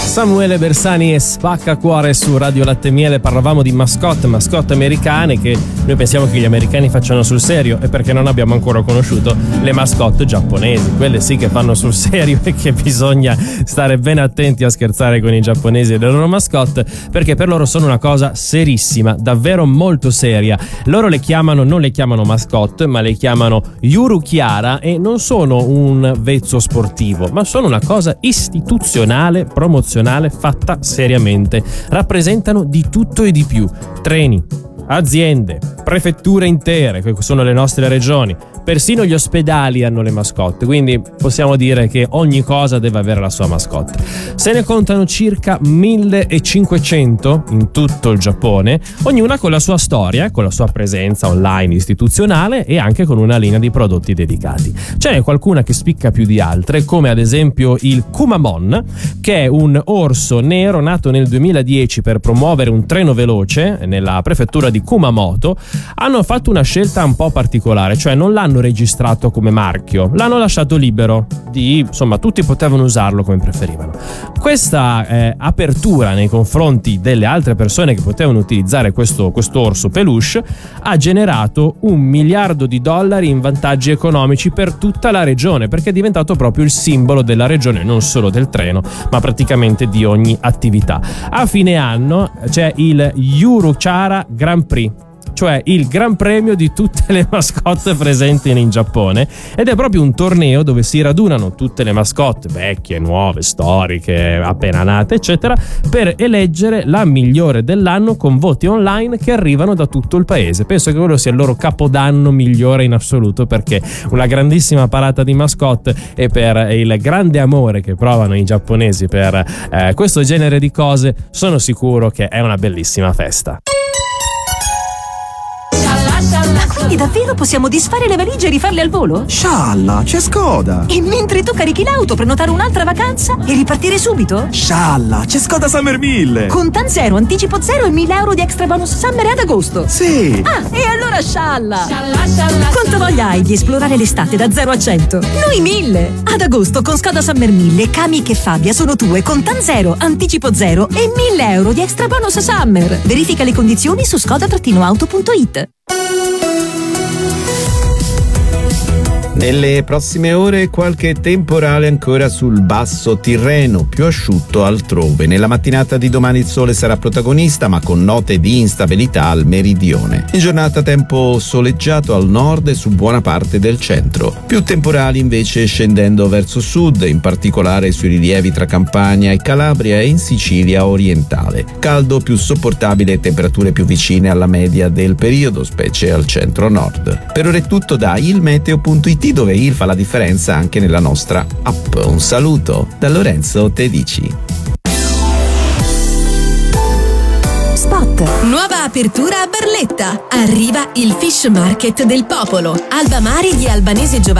Samuele Bersani e Spacca Cuore su Radio Latte Miele. Parlavamo di mascotte americane che noi pensiamo che gli americani facciano sul serio, e perché non abbiamo ancora conosciuto le mascotte giapponesi, quelle sì che fanno sul serio e che bisogna stare ben attenti a scherzare con i giapponesi e le loro mascotte, perché per loro sono una cosa serissima, davvero molto seria. Loro non le chiamano mascotte, ma le chiamano Yurukyara, e non sono un vezzo sportivo, ma sono una cosa istituzionale, promozionale, fatta seriamente. Rappresentano di tutto e di più: treni, aziende, prefetture intere, che sono le nostre regioni, persino gli ospedali hanno le mascotte, quindi possiamo dire che ogni cosa deve avere la sua mascotte. Se ne contano circa 1500 in tutto il Giappone, ognuna con la sua storia, con la sua presenza online istituzionale e anche con una linea di prodotti dedicati. Ce n'è qualcuna che spicca più di altre, come ad esempio il Kumamon, che è un orso nero nato nel 2010 per promuovere un treno veloce nella prefettura di Kumamoto. Hanno fatto una scelta un po' particolare, cioè non l'hanno registrato come marchio, l'hanno lasciato libero, insomma tutti potevano usarlo come preferivano. Questa apertura nei confronti delle altre persone che potevano utilizzare questo orso peluche ha generato $1 miliardo in vantaggi economici per tutta la regione, perché è diventato proprio il simbolo della regione, non solo del treno, ma praticamente di ogni attività. A fine anno c'è il Yurukyara Grand Prix, cioè il gran premio di tutte le mascotte presenti in Giappone, ed è proprio un torneo dove si radunano tutte le mascotte, vecchie, nuove, storiche, appena nate, eccetera, per eleggere la migliore dell'anno con voti online che arrivano da tutto il paese. Penso che quello sia il loro capodanno migliore in assoluto, perché una grandissima parata di mascotte, e per il grande amore che provano i giapponesi per questo genere di cose, sono sicuro che è una bellissima festa. Ma quindi davvero possiamo disfare le valigie e rifarle al volo? Scialla, c'è Skoda! E mentre tu carichi l'auto, prenotare un'altra vacanza e ripartire subito? Scialla, c'è Skoda Summer 1000! Con zero, anticipo zero e 1000 euro di extra bonus summer ad agosto! Sì! Ah, e allora scialla! Quanto voglia hai di esplorare l'estate da 0 a 100? Noi 1000! Ad agosto con Skoda Summer 1000, Kamiq e Fabia sono tue con zero, anticipo zero e 1000 euro di extra bonus summer! Verifica le condizioni su skoda-auto.it. Nelle prossime ore qualche temporale ancora sul basso Tirreno, più asciutto altrove. Nella mattinata di domani il sole sarà protagonista, ma con note di instabilità al meridione. In giornata tempo soleggiato al nord e su buona parte del centro. Più temporali invece scendendo verso sud, in particolare sui rilievi tra Campania e Calabria e in Sicilia orientale. Caldo più sopportabile e temperature più vicine alla media del periodo, specie al centro-nord. Per ora è tutto da ilmeteo.it, dove il fa la differenza anche nella nostra app. Un saluto da Lorenzo Tedici. Spot. Nuova apertura a Barletta. Arriva il Fish Market del Popolo. Alba Mari di Albanese Giovanni